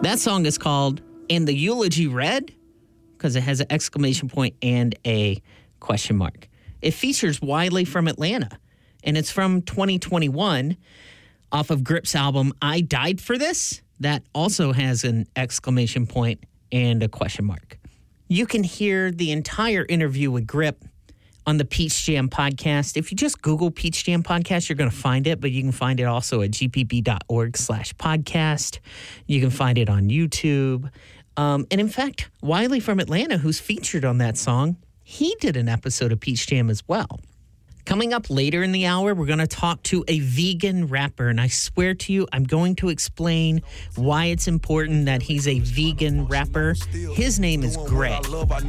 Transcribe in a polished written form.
That song is called And the Eulogy Read because it has an exclamation point and a question mark. It features Wiley from Atlanta, and it's from 2021 off of Grip's album I Died for This. That also has an exclamation point and a question mark. You can hear the entire interview with Grip on the Peach Jam podcast. If you just Google Peach Jam podcast, you're going to find it, but you can find it also at gpb.org/podcast. You can find it on YouTube. And in fact, Wiley from Atlanta, who's featured on that song, he did an episode of Peach Jam as well. Coming up later in the hour, we're going to talk to a vegan rapper, and I swear to you, I'm going to explain why it's important that he's a vegan rapper. His name is Greg.